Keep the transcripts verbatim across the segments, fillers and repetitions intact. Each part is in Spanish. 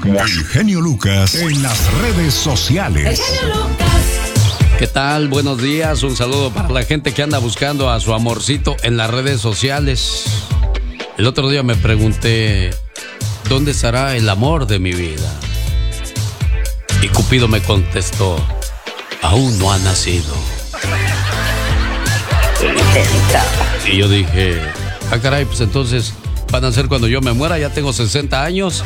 El genio Lucas en las redes sociales. El genio Lucas. ¿Qué tal? Buenos días. Un saludo para la gente que anda buscando a su amorcito en las redes sociales. El otro día me pregunté, ¿dónde estará el amor de mi vida? Y Cupido me contestó, aún no ha nacido. Y yo dije, ah, caray, pues entonces van a ser cuando yo me muera, ya tengo sesenta años.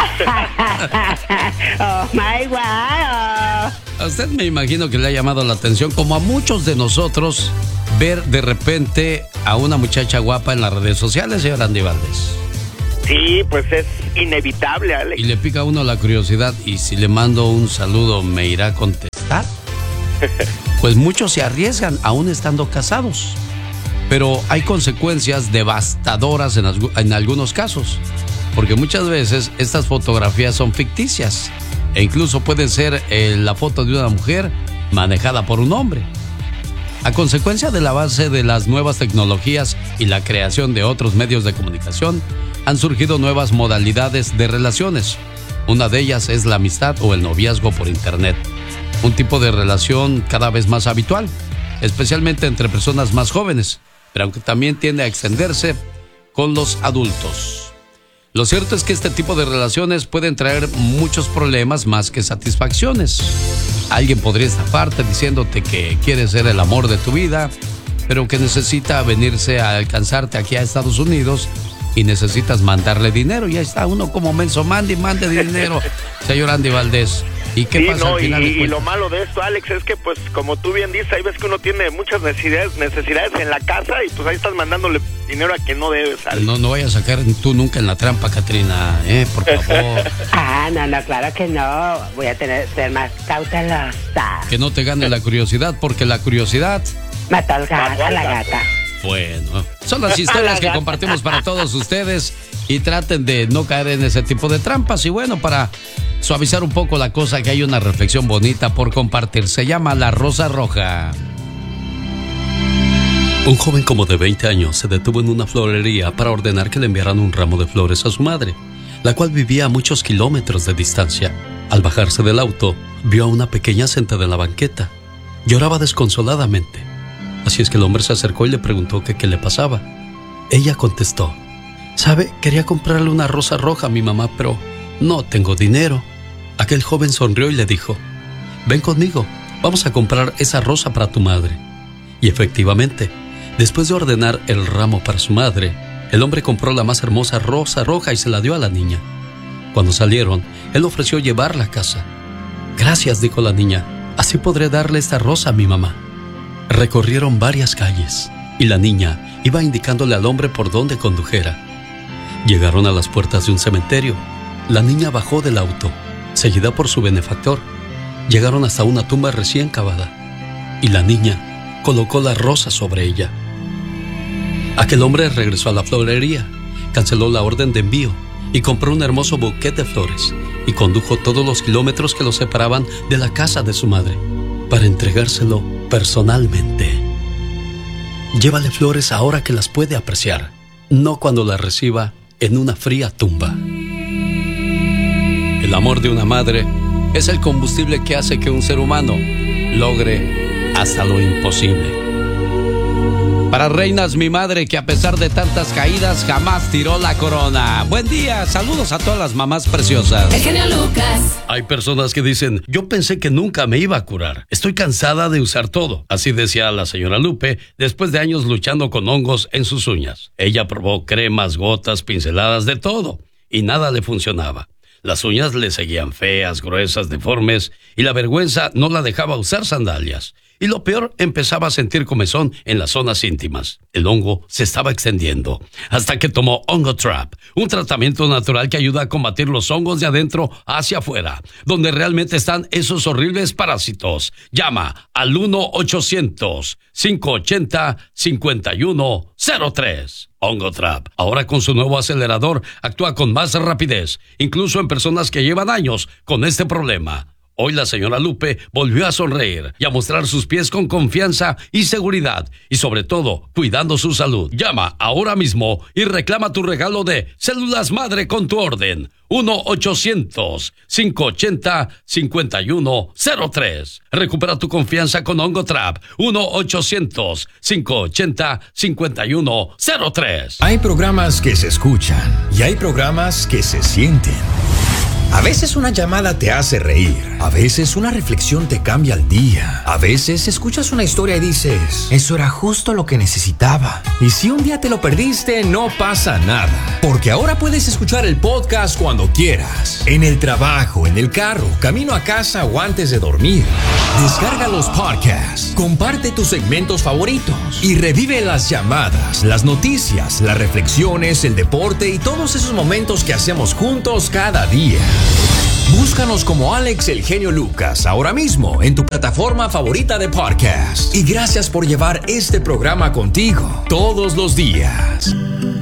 Oh my wow. A usted me imagino que le ha llamado la atención, como a muchos de nosotros, ver de repente a una muchacha guapa en las redes sociales, señor Andy Valdés. Sí, pues es inevitable, Alex. Y le pica a uno la curiosidad, y si le mando un saludo, ¿me irá a contestar? Pues muchos se arriesgan aún estando casados, pero hay consecuencias devastadoras en, en algunos casos, porque muchas veces estas fotografías son ficticias e incluso puede ser eh, la foto de una mujer manejada por un hombre. A consecuencia del avance de las nuevas tecnologías y la creación de otros medios de comunicación, han surgido nuevas modalidades de relaciones. Una de ellas es la amistad o el noviazgo por internet. Un tipo de relación cada vez más habitual, especialmente entre personas más jóvenes, pero aunque también tiende a extenderse con los adultos. Lo cierto es que este tipo de relaciones pueden traer muchos problemas más que satisfacciones. Alguien podría estafarte diciéndote que quiere ser el amor de tu vida, pero que necesita venirse a alcanzarte aquí a Estados Unidos y necesitas mandarle dinero. Y ahí está uno como menso, mande y mande dinero, señor Andy Valdés. ¿Y qué sí, pasa no, al final? Y, y lo malo de esto, Alex, es que pues como tú bien dices, hay veces que uno tiene muchas necesidades, necesidades en la casa y pues ahí estás mandándole dinero a que no debes, Alex. No, no vayas a caer tú nunca en la trampa, Catrina, eh, por favor. Ah, no, no, claro que no. Voy a tener ser más cautelosa. Que no te gane la curiosidad, porque la curiosidad mató al gato, a la gata. Bueno, son las historias que compartimos para todos ustedes y traten de no caer en ese tipo de trampas. Y bueno, para suavizar un poco la cosa, que hay una reflexión bonita por compartir. Se llama La Rosa Roja. Un joven como de veinte años se detuvo en una florería para ordenar que le enviaran un ramo de flores a su madre, la cual vivía a muchos kilómetros de distancia. Al bajarse del auto, vio a una pequeña sentada en la banqueta. Lloraba desconsoladamente. Así es que el hombre se acercó y le preguntó que qué le pasaba. Ella contestó, ¿sabe? Quería comprarle una rosa roja a mi mamá, pero no tengo dinero. Aquel joven sonrió y le dijo, ven conmigo, vamos a comprar esa rosa para tu madre. Y efectivamente, después de ordenar el ramo para su madre, el hombre compró la más hermosa rosa roja y se la dio a la niña. Cuando salieron, él ofreció llevarla a casa. Gracias, dijo la niña, así podré darle esta rosa a mi mamá. Recorrieron varias calles y la niña iba indicándole al hombre por dónde condujera. Llegaron a las puertas de un cementerio. La niña bajó del auto, seguida por su benefactor. Llegaron hasta una tumba recién cavada y la niña colocó la rosa sobre ella. Aquel hombre regresó a la florería, canceló la orden de envío y compró un hermoso buquete de flores y condujo todos los kilómetros que lo separaban de la casa de su madre para entregárselo personalmente. Llévale flores ahora que las puede apreciar, no cuando las reciba en una fría tumba. El amor de una madre es el combustible que hace que un ser humano logre hasta lo imposible. Para reinas, mi madre, que a pesar de tantas caídas jamás tiró la corona. Buen día, saludos a todas las mamás preciosas. El genio Lucas. Hay personas que dicen, yo pensé que nunca me iba a curar. Estoy cansada de usar todo. Así decía la señora Lupe después de años luchando con hongos en sus uñas. Ella probó cremas, gotas, pinceladas, de todo, y nada le funcionaba. Las uñas le seguían feas, gruesas, deformes, y la vergüenza no la dejaba usar sandalias. Y lo peor, empezaba a sentir comezón en las zonas íntimas. El hongo se estaba extendiendo, hasta que tomó Ongotrap, un tratamiento natural que ayuda a combatir los hongos de adentro hacia afuera, donde realmente están esos horribles parásitos. Llama al uno ochocientos, cinco ochenta, cincuenta y uno cero tres. Ongotrap, ahora con su nuevo acelerador, actúa con más rapidez, incluso en personas que llevan años con este problema. Hoy la señora Lupe volvió a sonreír y a mostrar sus pies con confianza y seguridad, y sobre todo, cuidando su salud. Llama ahora mismo y reclama tu regalo de Células Madre con tu orden. uno ochocientos, cinco ochenta, cincuenta y uno cero tres. Recupera tu confianza con Ongotrap. uno ochocientos, cinco ochenta, cincuenta y uno cero tres. Hay programas que se escuchan y hay programas que se sienten. A veces una llamada te hace reír, a veces una reflexión te cambia el día, a veces escuchas una historia y dices, eso era justo lo que necesitaba. Y si un día te lo perdiste, no pasa nada, porque ahora puedes escuchar el podcast cuando quieras, en el trabajo, en el carro, camino a casa o antes de dormir. Descarga los podcasts, comparte tus segmentos favoritos y revive las llamadas, las noticias, las reflexiones, el deporte y todos esos momentos que hacemos juntos cada día. Búscanos como Alex El Genio Lucas ahora mismo en tu plataforma favorita de podcast. Y gracias por llevar este programa contigo todos los días.